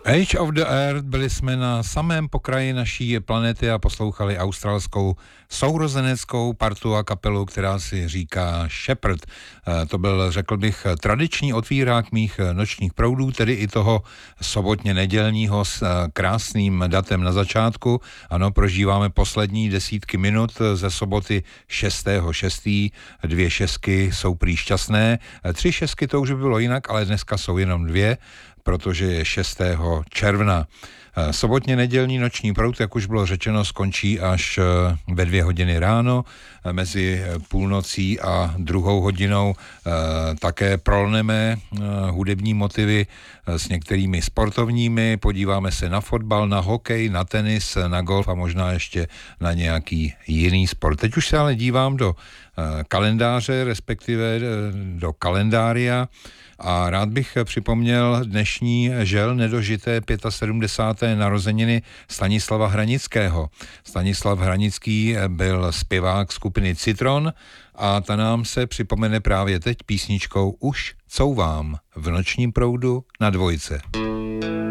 Age of the Earth, byli jsme na samém pokraji naší planety a poslouchali australskou sourozeneckou partu a kapelu, která si říká Shepherd. To byl, řekl bych, tradiční otvírák mých nočních proudů, tedy i toho sobotně nedělního s krásným datem na začátku. Ano, prožíváme poslední desítky minut ze soboty 6.6. 2 šestky jsou prý šťastné, 3 šestky to už by bylo jinak, ale dneska jsou jenom 2, protože je 6. června. Sobotně nedělní noční proud, jak už bylo řečeno, skončí až ve 2 hodiny ráno. Mezi půlnocí a 2 hodinou také prolneme hudební motivy s některými sportovními. Podíváme se na fotbal, na hokej, na tenis, na golf a možná ještě na nějaký jiný sport. Teď už se ale dívám do kalendáře, respektive do kalendária. A rád bych připomněl dnešní žel nedožité 75. narozeniny Stanislava Hranického. Stanislav Hranický byl zpěvák skupiny Citron a ta nám se připomene právě teď písničkou Už couvám v nočním proudu na Dvojce.